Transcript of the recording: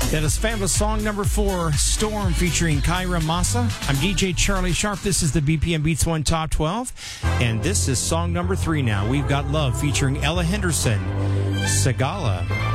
That is Fabulous song number 4, Storm, featuring Kyra Massa. I'm DJ Charlie Sharp. This is the BPM Beats 1 Top 12. And this is song number 3 now. We've got Love, featuring Ella Henderson, Sagala.